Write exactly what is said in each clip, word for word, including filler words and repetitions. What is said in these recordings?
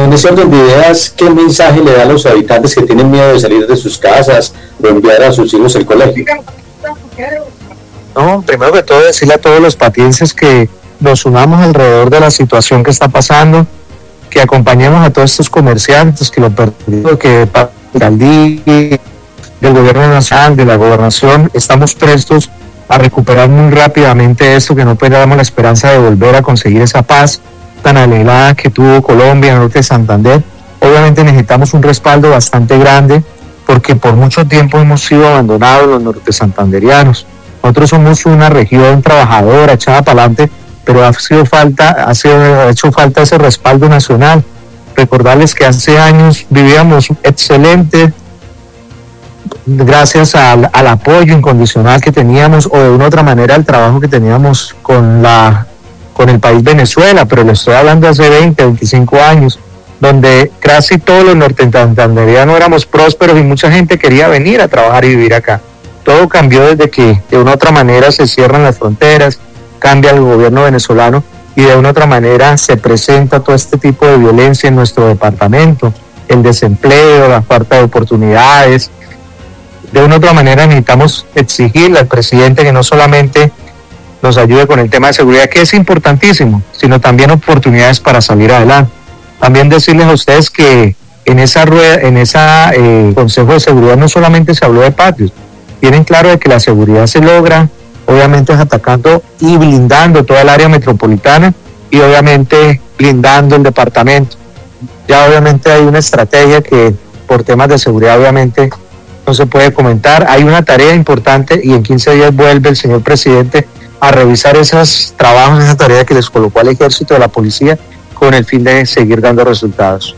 En ese orden de ideas, ¿qué mensaje le da a los habitantes que tienen miedo de salir de sus casas, de enviar a sus hijos al colegio? No, primero que todo decirle a todos los patienses que nos unamos alrededor de la situación que está pasando, que acompañemos a todos estos comerciantes que lo perdido, que para la alcaldía, del gobierno nacional, de la gobernación, estamos prestos a recuperar muy rápidamente esto, que no perdamos la esperanza de volver a conseguir esa paz tan anhelada que tuvo Colombia, norte de Santander. Obviamente necesitamos un respaldo bastante grande, porque por mucho tiempo hemos sido abandonados los norte santanderianos. Nosotros somos una región trabajadora, echada para adelante, pero ha sido falta, ha, sido, ha hecho falta ese respaldo nacional. Recordarles que hace años vivíamos excelente, gracias al, al apoyo incondicional que teníamos, o de una u otra manera el trabajo que teníamos con la con el país Venezuela, pero le estoy hablando hace veinte, veinticinco años, donde casi todos los nortesantanderianos éramos prósperos y mucha gente quería venir a trabajar y vivir acá. Todo cambió desde que de una u otra manera se cierran las fronteras, cambia el gobierno venezolano y de una u otra manera se presenta todo este tipo de violencia en nuestro departamento, el desempleo, la falta de oportunidades. De una u otra manera necesitamos exigirle al presidente que no solamente nos ayude con el tema de seguridad, que es importantísimo, sino también oportunidades para salir adelante. También decirles a ustedes que en esa rueda, en esa eh, Consejo de Seguridad no solamente se habló de patios, tienen claro de que la seguridad se logra, obviamente es atacando y blindando toda el área metropolitana y obviamente blindando el departamento. Ya obviamente hay una estrategia que por temas de seguridad obviamente no se puede comentar. Hay una tarea importante y en quince días vuelve el señor presidente a revisar esos trabajos, esa tarea que les colocó al ejército de la policía con el fin de seguir dando resultados.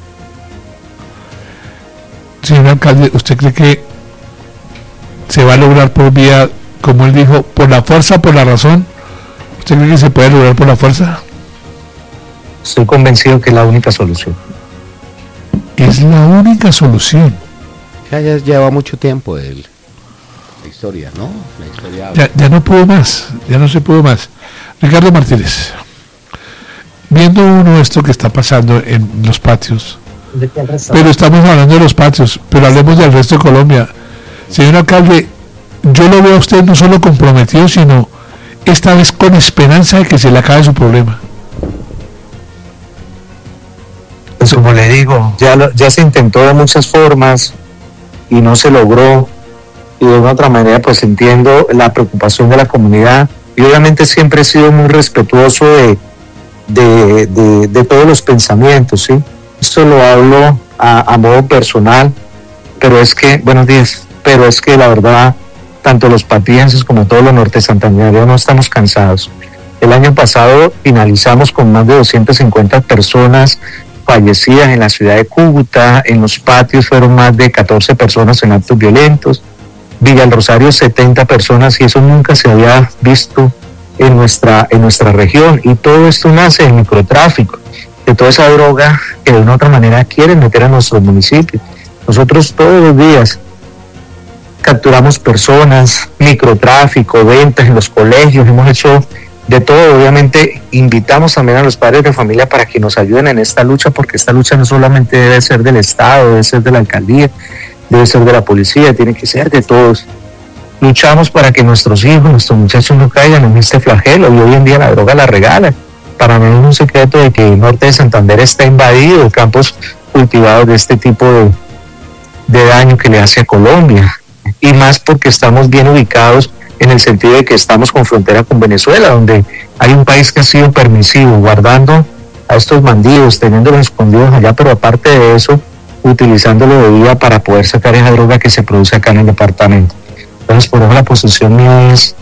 Señor alcalde, ¿usted cree que se va a lograr por vía, como él dijo, por la fuerza, por la razón? ¿Usted cree que se puede lograr por la fuerza? Estoy convencido que es la única solución. Es la única solución. Ya, ya lleva mucho tiempo el, la historia, ¿no? La historia... Ya, ya no pudo más, ya no se pudo más. Ricardo Martínez, viendo uno esto que está pasando en los patios, pero estamos hablando de los patios, pero hablemos del resto de Colombia. Señor alcalde, yo lo veo a usted no solo comprometido, sino esta vez con esperanza de que se le acabe su problema. Pues como le digo, ya, lo, ya se intentó de muchas formas y no se logró, y de una otra manera pues entiendo la preocupación de la comunidad y obviamente siempre he sido muy respetuoso de, de, de, de todos los pensamientos, ¿sí? Esto lo hablo a, a modo personal, pero es que, buenos días, pero es que la verdad, tanto los patienses como todos los norte santanderianos no estamos cansados. El año pasado finalizamos con más de doscientas cincuenta personas fallecidas en la ciudad de Cúcuta. En los patios fueron más de catorce personas en actos violentos. Villa El Rosario, setenta personas, y eso nunca se había visto en nuestra, en nuestra región. Y todo esto nace del microtráfico, de toda esa droga que de una u otra manera quieren meter a nuestros municipios. Nosotros todos los días capturamos personas, microtráfico, ventas en los colegios, hemos hecho de todo. Obviamente invitamos también a los padres de familia para que nos ayuden en esta lucha, porque esta lucha no solamente debe ser del Estado, debe ser de la alcaldía, debe ser de la policía, tiene que ser de todos. Luchamos para que nuestros hijos, nuestros muchachos no caigan en este flagelo, y hoy en día la droga la regalan. Para mí es un secreto de que el norte de Santander está invadido de campos cultivados de este tipo de, de daño que le hace a Colombia, y más porque estamos bien ubicados en el sentido de que estamos con frontera con Venezuela, donde hay un país que ha sido permisivo, guardando a estos bandidos, teniéndolos escondidos allá, pero aparte de eso, utilizándolo de vía para poder sacar esa droga que se produce acá en el departamento. Entonces, por eso la posición mía es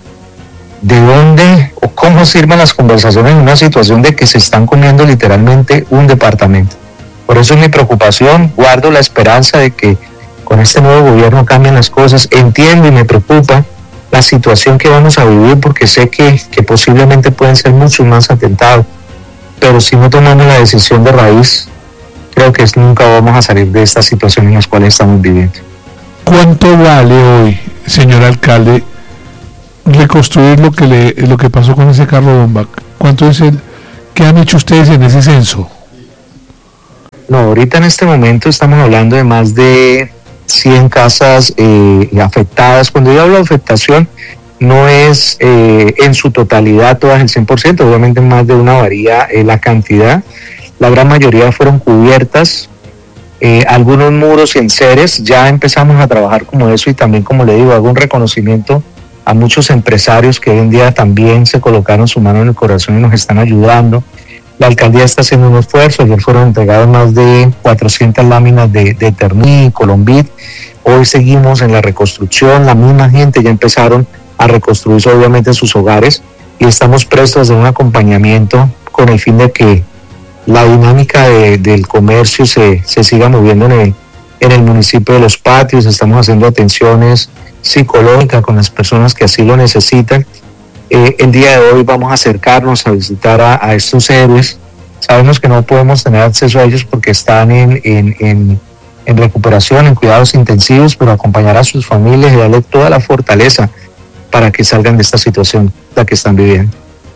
de dónde o cómo sirven las conversaciones en una situación de que se están comiendo literalmente un departamento. Por eso es mi preocupación, guardo la esperanza de que con este nuevo gobierno cambien las cosas. Entiendo y me preocupa la situación que vamos a vivir, porque sé que, que posiblemente pueden ser muchos más atentados, pero si no tomamos la decisión de raíz, creo que nunca vamos a salir de esta situación en la cual estamos viviendo. ¿Cuánto vale hoy, señor alcalde, reconstruir lo que le, lo que pasó con ese carro bomba? ¿Cuánto es el, qué han hecho ustedes en ese censo? No, ahorita en este momento estamos hablando de más de cien casas eh, afectadas. Cuando yo hablo de afectación, no es eh, en su totalidad todas el cien por ciento, obviamente más de una varía eh, la cantidad. La gran mayoría fueron cubiertas, eh, algunos muros y enseres, ya empezamos a trabajar como eso y también, como le digo, hago un reconocimiento a muchos empresarios que hoy en día también se colocaron su mano en el corazón y nos están ayudando. La alcaldía está haciendo un esfuerzo, ayer fueron entregadas más de cuatrocientas láminas de, de Terní, Colombit. Hoy seguimos en la reconstrucción, la misma gente ya empezaron a reconstruirse obviamente sus hogares y estamos prestos a hacer un acompañamiento con el fin de que la dinámica de, del comercio se, se siga moviendo en el, en el municipio de Los Patios. Estamos haciendo atenciones psicológicas con las personas que así lo necesitan. Eh, el día de hoy vamos a acercarnos a visitar a, a estos héroes. Sabemos que no podemos tener acceso a ellos porque están en, en, en, en recuperación, en cuidados intensivos, pero acompañar a sus familias y darle toda la fortaleza para que salgan de esta situación la que están viviendo.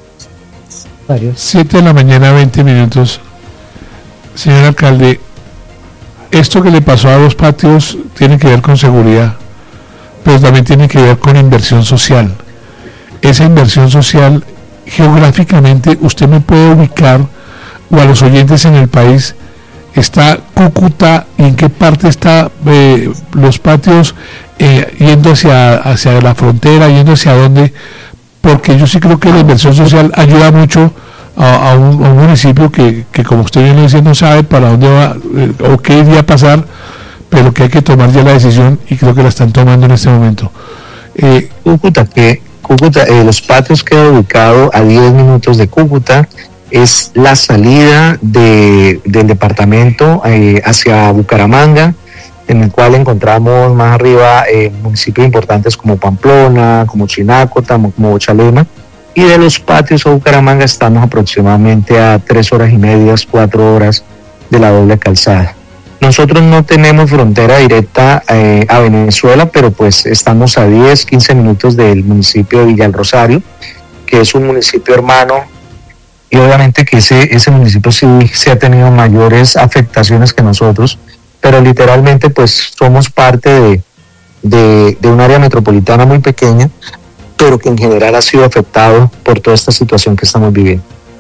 Siete de la mañana, veinte minutos. Señor alcalde, esto que le pasó a Los Patios tiene que ver con seguridad, pero también tiene que ver con inversión social. Esa inversión social, geográficamente, usted me puede ubicar, o a los oyentes en el país, está Cúcuta, y en qué parte está eh, Los Patios, eh, yendo hacia, hacia la frontera, yendo hacia dónde, porque yo sí creo que la inversión social ayuda mucho a, a, un, a un municipio que, que, como usted bien lo decía, no sabe para dónde va eh, o qué iría a pasar, pero que hay que tomar ya la decisión y creo que la están tomando en este momento. Eh, Cúcuta, que Cúcuta, eh, Los Patios queda ubicado a diez minutos de Cúcuta, es la salida de, del departamento eh, hacia Bucaramanga, en el cual encontramos más arriba eh, municipios importantes como Pamplona, como Chinácota, como Bochalema, y de Los Patios a Bucaramanga estamos aproximadamente a tres horas y media, cuatro horas de la doble calzada. Nosotros no tenemos frontera directa eh, a Venezuela, pero pues estamos a diez, quince minutos del municipio de Villa El Rosario, que es un municipio hermano, y obviamente que ese, ese municipio sí se ha tenido mayores afectaciones que nosotros, pero literalmente pues somos parte de, de, de un área metropolitana muy pequeña, pero que en general ha sido afectado por toda esta situación que estamos viviendo.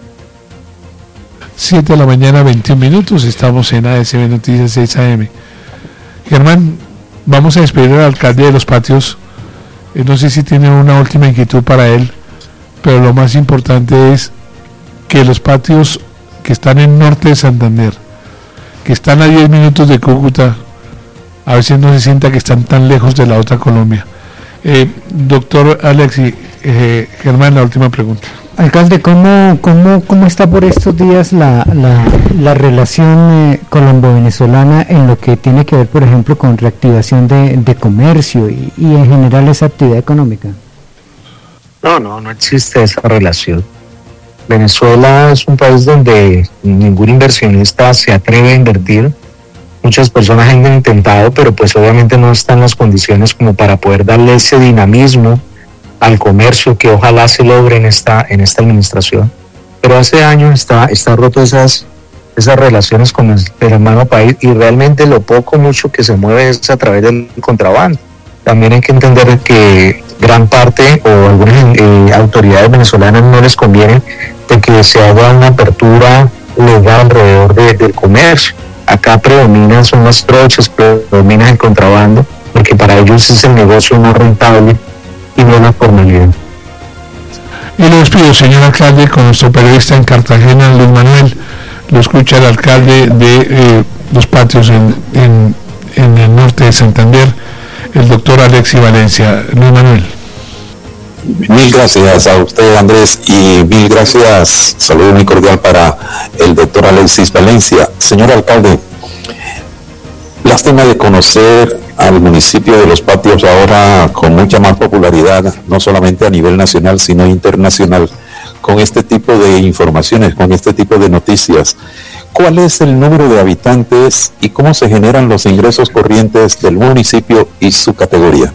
siete de la mañana, veintiún minutos, estamos en A S B Noticias seis A M. Germán, vamos a despedir al alcalde de Los Patios. Eh, no sé si tiene una última inquietud para él, pero lo más importante es que Los Patios, que están en norte de Santander, que están a diez minutos de Cúcuta, a veces no se sienta que están tan lejos de la otra Colombia. Eh, doctor Alexi, eh, Germán, la última pregunta. Alcalde, ¿cómo, cómo, cómo está por estos días la, la, la relación eh, colombo-venezolana en lo que tiene que ver, por ejemplo, con reactivación de, de comercio y, y en general esa actividad económica? No, no, no existe esa relación. Venezuela es un país donde ningún inversionista se atreve a invertir. Muchas personas han intentado, pero pues obviamente no están las condiciones como para poder darle ese dinamismo al comercio que ojalá se logre en esta, en esta administración. Pero hace años está, está roto esas, esas relaciones con el, el hermano país, y realmente lo poco mucho que se mueve es a través del contrabando. También hay que entender que gran parte o algunas eh, autoridades venezolanas no les conviene de que se haga una apertura legal alrededor de, del comercio. Acá predominan son las trochas, predomina el contrabando, porque para ellos es el negocio más rentable y no la formalidad. Y lo despido, señor alcalde, con nuestro periodista en Cartagena, Luis Manuel. Lo escucha el alcalde de eh, Los Patios en, en, en el norte de Santander, el doctor Alexi Valencia. Luis Manuel. Mil gracias a usted, Andrés, y mil gracias, saludo muy cordial para el doctor Alexis Valencia. Señor alcalde, lástima de conocer al municipio de Los Patios ahora con mucha más popularidad, no solamente a nivel nacional, sino internacional, con este tipo de informaciones, con este tipo de noticias. ¿Cuál es el número de habitantes y cómo se generan los ingresos corrientes del municipio y su categoría?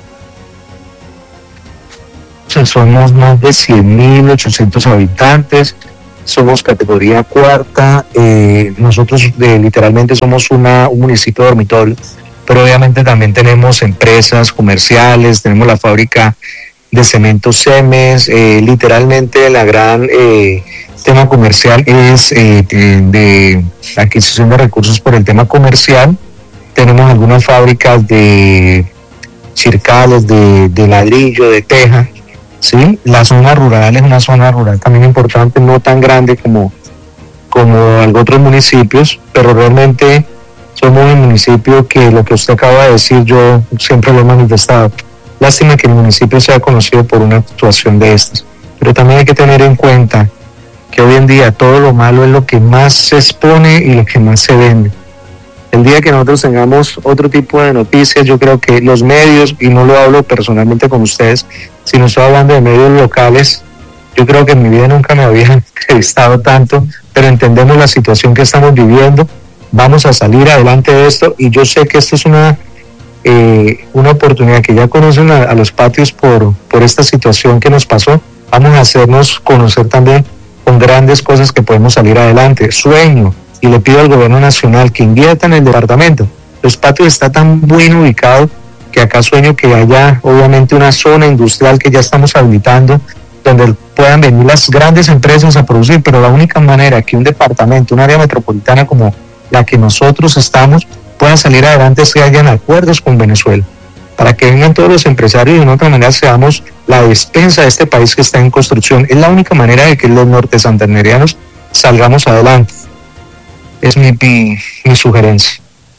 Somos más de cien mil ochocientos habitantes, somos categoría cuarta, eh, nosotros de, literalmente somos una, un municipio dormitorio, pero obviamente también tenemos empresas comerciales, tenemos la fábrica de cemento Cemes, eh, literalmente la gran eh, tema comercial es eh, de, de adquisición de recursos por el tema comercial. Tenemos algunas fábricas de circales, de, de ladrillo, de teja, ¿sí? La zona rural es una zona rural también importante, no tan grande como, como otros municipios, pero realmente somos un municipio que lo que usted acaba de decir yo siempre lo he manifestado. Lástima que el municipio sea conocido por una actuación de estas, pero también hay que tener en cuenta que hoy en día todo lo malo es lo que más se expone y lo que más se vende. El día que nosotros tengamos otro tipo de noticias, yo creo que los medios, y no lo hablo personalmente con ustedes, sino estoy hablando de medios locales, yo creo que en mi vida nunca me había entrevistado tanto, pero entendemos la situación que estamos viviendo, vamos a salir adelante de esto, y yo sé que esto es una, eh, una oportunidad que ya conocen a, a los patios por, por esta situación que nos pasó, vamos a hacernos conocer también con grandes cosas que podemos salir adelante. Sueño, y le pido al gobierno nacional que invierta en el departamento. Los Patios está tan bien ubicado que acá sueño que haya obviamente una zona industrial que ya estamos habilitando donde puedan venir las grandes empresas a producir, pero la única manera que un departamento, un área metropolitana como la que nosotros estamos, pueda salir adelante es que hayan acuerdos con Venezuela, para que vengan todos los empresarios y de una otra manera seamos la despensa de este país que está en construcción. Es la única manera de que los norte santanderianos salgamos adelante. Es mi, mi, mi sugerencia.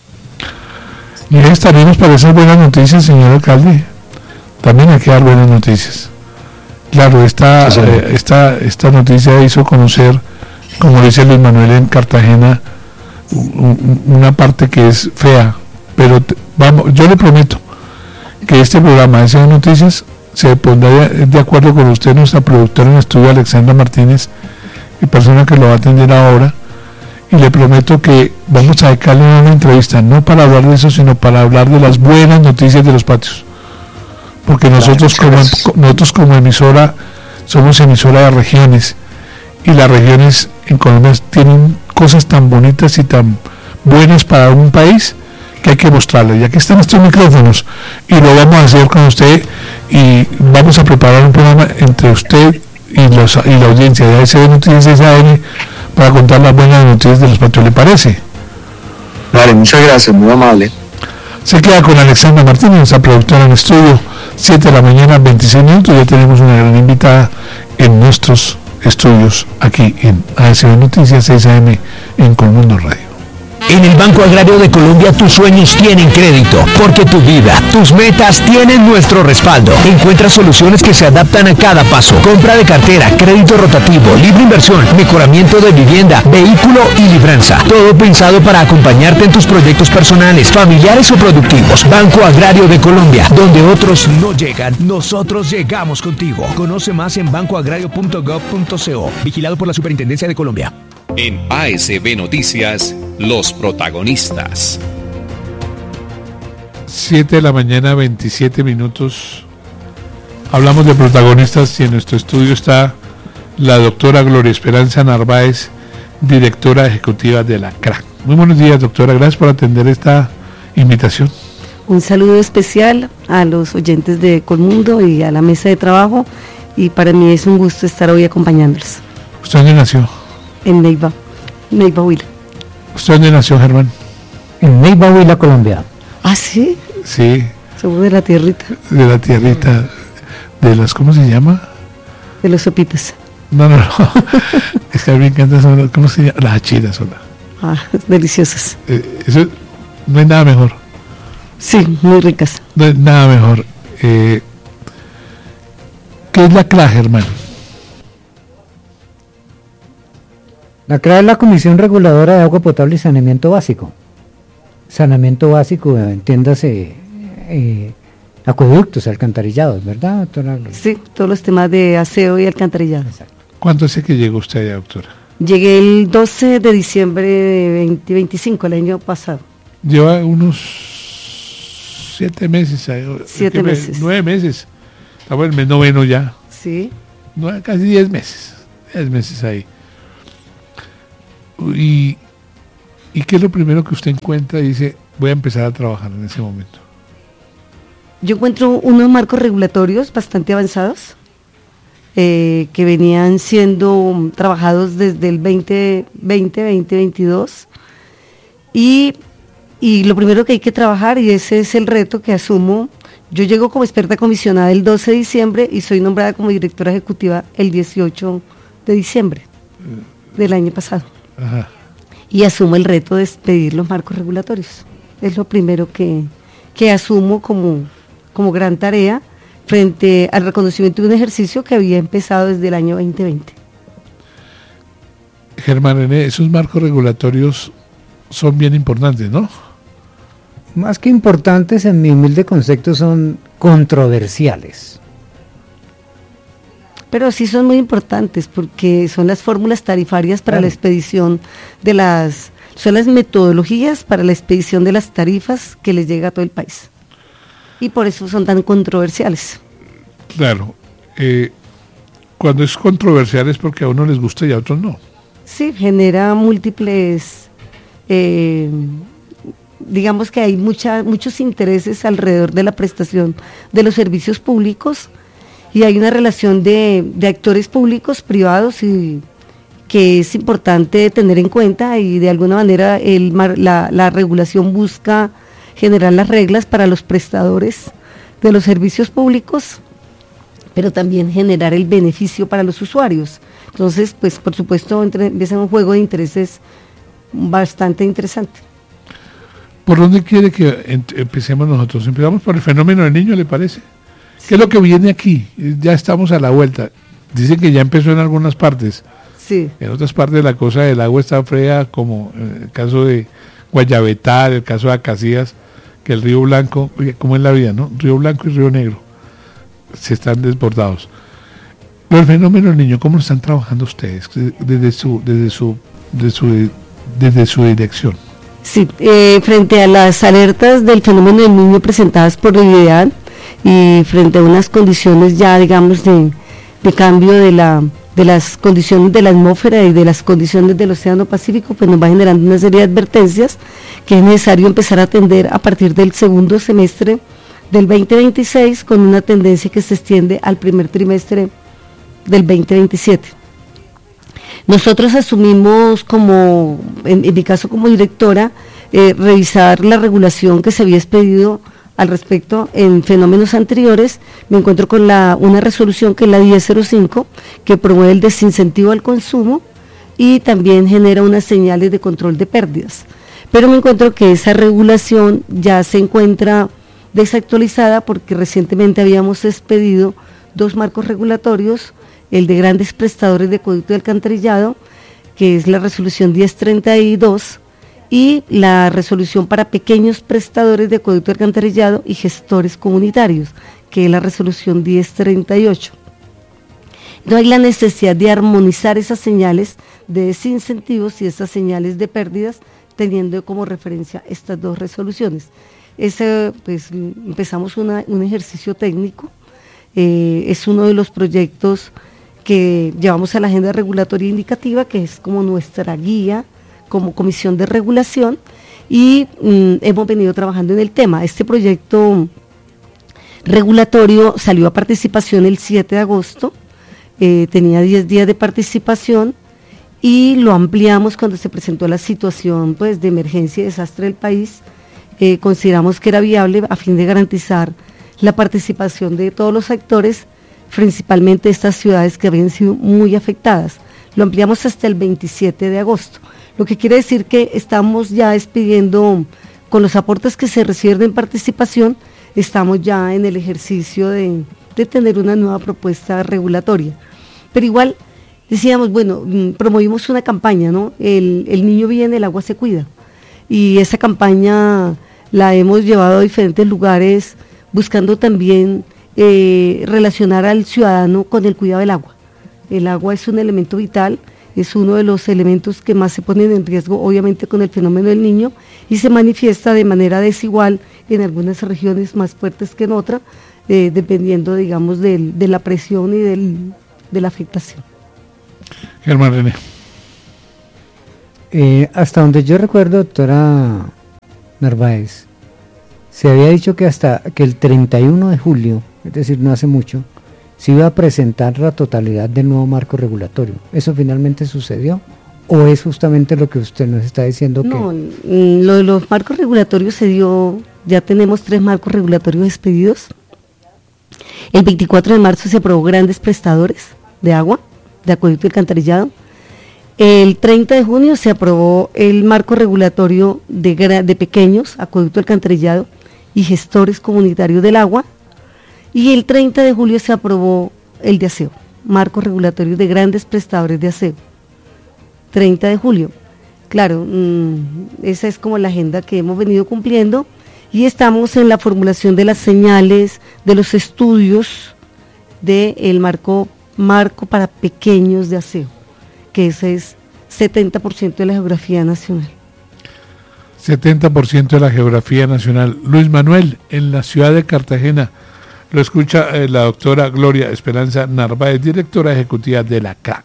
Y estaremos para esas buenas noticias, señor alcalde. También hay que dar buenas noticias. Claro, esta, sí, eh, esta, esta noticia hizo conocer, como dice Luis Manuel en Cartagena, un, una parte que es fea, pero te, vamos, yo le prometo que este programa de esas noticias se pondrá de, de acuerdo con usted, nuestra productora en estudio, Alexandra Martínez, y persona que lo va a atender ahora. Y le prometo que vamos a dedicarle una entrevista, no para hablar de eso, sino para hablar de las buenas noticias de los patios. Porque nosotros como, nosotros como emisora, somos emisora de regiones, y las regiones en Colombia tienen cosas tan bonitas y tan buenas para un país, que hay que mostrarlas. Y aquí están estos micrófonos, y lo vamos a hacer con usted, y vamos a preparar un programa entre usted y, los, y la audiencia de A S B Noticias S A N, para contar las buenas noticias de los patios, ¿le parece? Vale, muchas gracias, muy amable. Se queda con Alexandra Martínez, nuestra productora en estudio, siete de la mañana, veintiséis minutos, ya tenemos una gran invitada en nuestros estudios, aquí en A S B Noticias seis A M en Colmundo Radio. En el Banco Agrario de Colombia tus sueños tienen crédito, porque tu vida, tus metas tienen nuestro respaldo. Encuentra soluciones que se adaptan a cada paso. Compra de cartera, crédito rotativo, libre inversión, mejoramiento de vivienda, vehículo y libranza. Todo pensado para acompañarte en tus proyectos personales, familiares o productivos. Banco Agrario de Colombia, donde otros no llegan, nosotros llegamos contigo. Conoce más en banco agrario punto gov punto co. Vigilado por la Superintendencia de Colombia. En A S B Noticias, los protagonistas. siete de la mañana, veintisiete minutos. Hablamos de protagonistas y en nuestro estudio está la doctora Gloria Esperanza Narváez, directora ejecutiva de la C R A C. Muy buenos días, doctora. Gracias por atender esta invitación. Un saludo especial a los oyentes de Colmundo y a la mesa de trabajo. Y para mí es un gusto estar hoy acompañándolos. ¿Usted dónde nació? En Neiva, Neiva Huila. ¿Usted dónde nació, Germán? En Neiva Huila, Colombia. ¿Ah, sí? Sí. Somos de la tierrita. De la tierrita, de las, ¿cómo se llama? De los sopitas. No, no, no. Es que a mí me encanta, son, ¿cómo se llama? Las achiras son. Ah, deliciosas. Eh, eso, no hay nada mejor. Sí, muy ricas. No hay nada mejor. Eh, ¿Qué es la C R A, Germán? La C R A es la Comisión Reguladora de Agua Potable y Saneamiento Básico. Saneamiento básico, entiéndase, eh, acueductos, alcantarillados, ¿verdad, doctora? Sí, todos los temas de aseo y alcantarillado. Exacto. ¿Cuándo hace que llegó usted allá, doctora? Llegué el doce de diciembre de veinte veinticinco, el año pasado. Lleva unos siete meses. Siete me, meses. Nueve meses. Estamos en el mes noveno ya. Sí. Nueve, casi diez meses. Diez meses ahí. y, ¿Y qué es lo primero que usted encuentra y dice, voy a empezar a trabajar en ese momento? Yo encuentro unos marcos regulatorios bastante avanzados, eh, que venían siendo trabajados desde el veinte veinte, veinte veintidós, y, y lo primero que hay que trabajar, y ese es el reto que asumo, yo llego como experta comisionada el doce de diciembre y soy nombrada como directora ejecutiva el dieciocho de diciembre del año pasado. Ajá. Y asumo el reto de expedir los marcos regulatorios. Es lo primero que, que asumo como, como gran tarea frente al reconocimiento de un ejercicio que había empezado desde el año veinte veinte. Germán René, esos marcos regulatorios son bien importantes, ¿no? Más que importantes, en mi humilde concepto, son controversiales. Pero sí son muy importantes porque son las fórmulas tarifarias para Claro. la expedición de las, son las metodologías para la expedición de las tarifas que les llega a todo el país. Y por eso son tan controversiales. Claro. Eh, cuando es controversial es porque a uno les gusta y a otros no. Sí, genera múltiples, eh, digamos que hay mucha, muchos intereses alrededor de la prestación de los servicios públicos y hay una relación de, de actores públicos, privados, y que es importante tener en cuenta, y de alguna manera el, mar- la, la regulación busca generar las reglas para los prestadores de los servicios públicos, pero también generar el beneficio para los usuarios. Entonces, pues por supuesto entre, empieza un juego de intereses bastante interesante. ¿Por dónde quiere que ent- empecemos nosotros? Empezamos por el fenómeno del niño, ¿le parece? ¿Qué es lo que viene aquí? Ya estamos a la vuelta. Dicen que ya empezó en algunas partes. Sí. En otras partes la cosa del agua está fría, como en el caso de Guayabetal, el caso de Acacías, que el Río Blanco, oye, ¿cómo es la vida, no? Río Blanco y Río Negro se están desbordados. Pero el fenómeno del niño, ¿cómo lo están trabajando ustedes desde su, desde su, desde su, desde su dirección? Sí, eh, frente a las alertas del fenómeno del niño presentadas por la IDEAN y frente a unas condiciones ya, digamos, de, de cambio de la de las condiciones de la atmósfera y de las condiciones del Océano Pacífico, pues nos va generando una serie de advertencias que es necesario empezar a atender a partir del segundo semestre del veinte veintiséis, con una tendencia que se extiende al primer trimestre del veinte veintisiete. Nosotros asumimos como, en, en mi caso como directora, eh, revisar la regulación que se había expedido al respecto en fenómenos anteriores. Me encuentro con la, una resolución que es la diez cero cinco, que promueve el desincentivo al consumo y también genera unas señales de control de pérdidas. Pero me encuentro que esa regulación ya se encuentra desactualizada porque recientemente habíamos expedido dos marcos regulatorios, el de grandes prestadores de acueducto y alcantarillado, que es la resolución diez treinta y dos, y la resolución para pequeños prestadores de acueducto y alcantarillado y gestores comunitarios, que es la resolución diez treinta y ocho. No hay la necesidad de armonizar esas señales de desincentivos y esas señales de pérdidas, teniendo como referencia estas dos resoluciones. Ese, pues, empezamos una, un ejercicio técnico, eh, es uno de los proyectos que llevamos a la agenda regulatoria indicativa, que es como nuestra guía como comisión de regulación, y mm, hemos venido trabajando en el tema. Este proyecto regulatorio salió a participación el siete de agosto, eh, tenía diez días de participación y lo ampliamos cuando se presentó la situación, pues, de emergencia y desastre del país. Eh, consideramos que era viable a fin de garantizar la participación de todos los actores, principalmente estas ciudades que habían sido muy afectadas. Lo ampliamos hasta el veintisiete de agosto, lo que quiere decir que estamos ya expidiendo, con los aportes que se reciben en participación, estamos ya en el ejercicio de, de tener una nueva propuesta regulatoria. Pero igual decíamos, bueno, promovimos una campaña, ¿no? El, el niño viene, el agua se cuida. Y esa campaña la hemos llevado a diferentes lugares, buscando también eh, relacionar al ciudadano con el cuidado del agua. El agua es un elemento vital, es uno de los elementos que más se ponen en riesgo, obviamente, con el fenómeno del niño, y se manifiesta de manera desigual en algunas regiones más fuertes que en otras, eh, dependiendo, digamos, del, de la presión y del, de la afectación. Germán René. Eh, hasta donde yo recuerdo, doctora Narváez, se había dicho que hasta que el treinta y uno de julio, es decir, no hace mucho, se iba a presentar la totalidad del nuevo marco regulatorio. ¿Eso finalmente sucedió? ¿O es justamente lo que usted nos está diciendo? No, que... lo de los marcos regulatorios se dio, ya tenemos tres marcos regulatorios expedidos. El veinticuatro de marzo se aprobó grandes prestadores de agua, de acueducto y alcantarillado. El treinta de junio se aprobó el marco regulatorio de, de pequeños, acueducto, alcantarillado y gestores comunitarios del agua. Y el treinta de julio se aprobó el de aseo, marco regulatorio de grandes prestadores de aseo. treinta de julio. Claro, mmm, esa es como la agenda que hemos venido cumpliendo y estamos en la formulación de las señales, de los estudios del marco, marco para pequeños de aseo, que ese es setenta por ciento de la geografía nacional. setenta por ciento de la geografía nacional. Luis Manuel, en la ciudad de Cartagena, lo escucha eh, la doctora Gloria Esperanza Narváez, directora ejecutiva de la C A.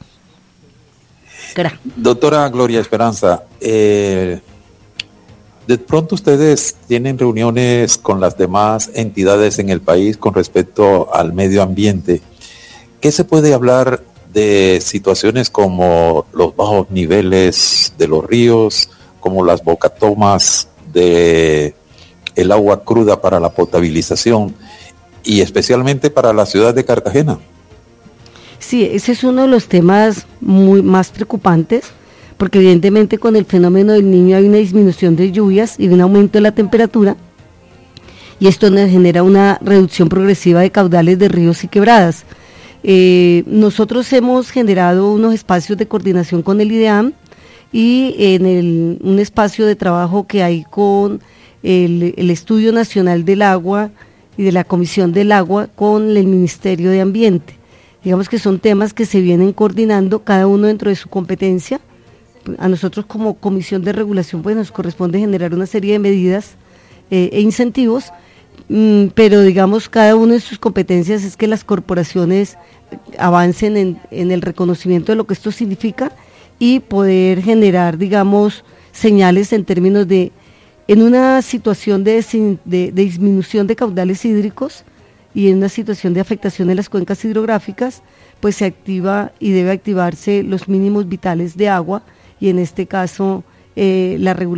Gra. Doctora Gloria Esperanza, eh, de pronto ustedes tienen reuniones con las demás entidades en el país con respecto al medio ambiente. ¿Qué se puede hablar de situaciones como los bajos niveles de los ríos, como las bocatomas de el agua cruda para la potabilización y especialmente para la ciudad de Cartagena? Sí, ese es uno de los temas muy más preocupantes, porque evidentemente con el fenómeno del Niño hay una disminución de lluvias y un aumento de la temperatura, y esto nos genera una reducción progresiva de caudales de ríos y quebradas. Eh, nosotros hemos generado unos espacios de coordinación con el IDEAM y en el, un espacio de trabajo que hay con el, el Estudio Nacional del Agua y de la Comisión del Agua con el Ministerio de Ambiente. Digamos que son temas que se vienen coordinando, cada uno dentro de su competencia. A nosotros como Comisión de Regulación pues nos corresponde generar una serie de medidas eh, e incentivos, mmm, pero digamos cada uno de sus competencias es que las corporaciones avancen en, en el reconocimiento de lo que esto significa y poder generar, digamos, señales en términos de, en una situación de, de, de disminución de caudales hídricos, y en una situación de afectación de las cuencas hidrográficas, pues se activa y debe activarse los mínimos vitales de agua, y en este caso eh, la regulación